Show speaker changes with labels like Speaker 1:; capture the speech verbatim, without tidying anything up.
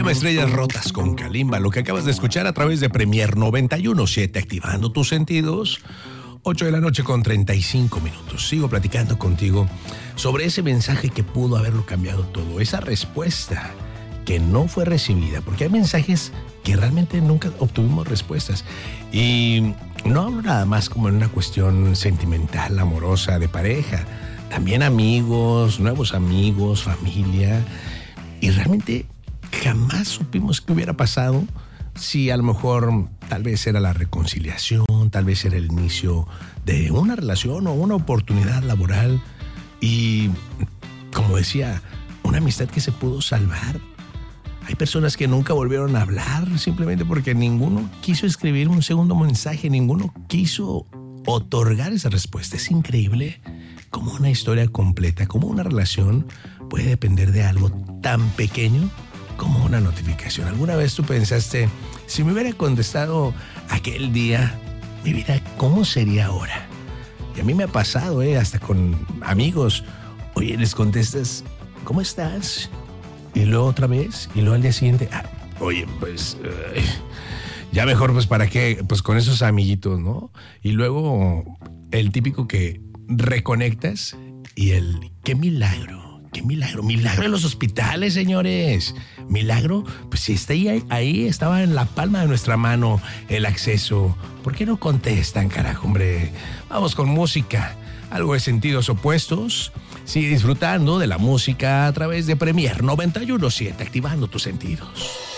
Speaker 1: llama Estrellas Rotas con Kalimba. Lo que acabas de escuchar a través de Premier noventa y uno punto siete, activando tus sentidos. ocho de la noche con treinta y cinco minutos. Sigo platicando contigo sobre ese mensaje que pudo haberlo cambiado todo. Esa respuesta que no fue recibida. Porque hay mensajes que realmente nunca obtuvimos respuestas. Y no hablo nada más como en una cuestión sentimental, amorosa, de pareja. También amigos, nuevos amigos, familia. Y realmente jamás supimos qué hubiera pasado si a lo mejor tal vez era la reconciliación, tal vez era el inicio de una relación o una oportunidad laboral. Y como decía, una amistad que se pudo salvar. Hay personas que nunca volvieron a hablar simplemente porque ninguno quiso escribir un segundo mensaje, ninguno quiso otorgar esa respuesta. Es increíble cómo una historia completa, cómo una relación puede depender de algo tan pequeño como una notificación. ¿Alguna vez tú pensaste, si me hubiera contestado aquel día, mi vida, ¿cómo sería ahora? Y a mí me ha pasado, ¿eh? Hasta con amigos. Oye, les contestas, ¿cómo estás? Y luego otra vez, y luego al día siguiente, ah, oye, pues, uh, ya mejor, pues, ¿para qué? Pues con esos amiguitos, ¿no? Y luego el típico que reconectas y el, qué milagro, qué milagro, milagro en los hospitales, señores. Milagro, pues si está ahí, ahí estaba en la palma de nuestra mano el acceso. ¿Por qué no contestan, carajo, hombre? Vamos con música, algo de sentidos opuestos. Sigue disfrutando de la música a través de Premier noventa y uno punto siete, activando tus sentidos.